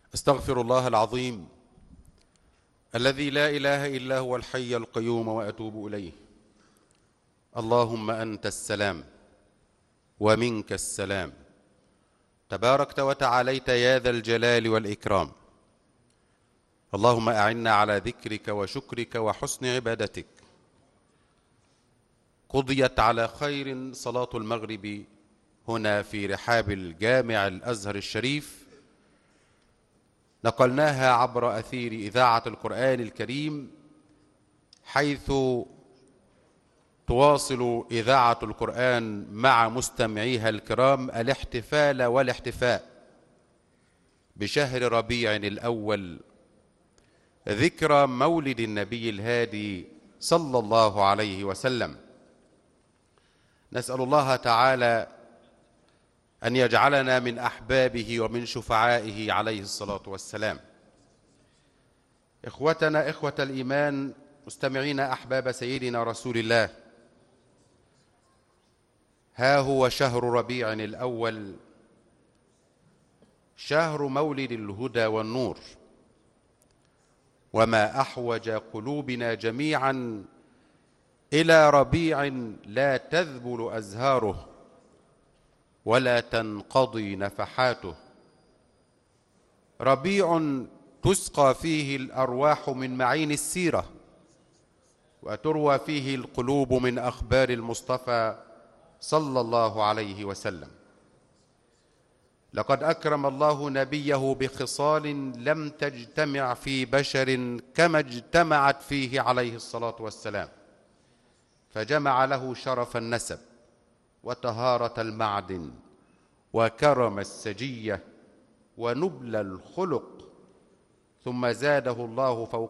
استغفر الله العظيم الذي لا إله إلا هو الحي القيوم وأتوب إليه. اللهم أنت السلام ومنك السلام، تباركت وتعاليت يا ذا الجلال والإكرام. اللهم أعنا على ذكرك وشكرك وحسن عبادتك. قضيت على خير صلاة المغرب هنا في رحاب الجامع الأزهر الشريف، نقلناها عبر أثير إذاعة القرآن الكريم، حيث تواصل إذاعة القرآن مع مستمعيها الكرام الاحتفال والاحتفاء بشهر ربيع الأول، ذكرى مولد النبي الهادي صلى الله عليه وسلم. نسأل الله تعالى أن يجعلنا من أحبابه ومن شفعائه عليه الصلاة والسلام. إخوتنا إخوة الإيمان، مستمعين أحباب سيدنا رسول الله، ها هو شهر ربيع الأول، شهر مولد الهدى والنور، وما أحوج قلوبنا جميعا إلى ربيع لا تذبل أزهاره ولا تنقضي نفحاته، ربيع تسقى فيه الأرواح من معين السيرة، وتروى فيه القلوب من أخبار المصطفى صلى الله عليه وسلم. لقد أكرم الله نبيه بخصال لم تجتمع في بشر كما اجتمعت فيه عليه الصلاة والسلام، فجمع له شرف النسب وطهارة المعدن وكرم السجية ونبل الخلق، ثم زاده الله فوق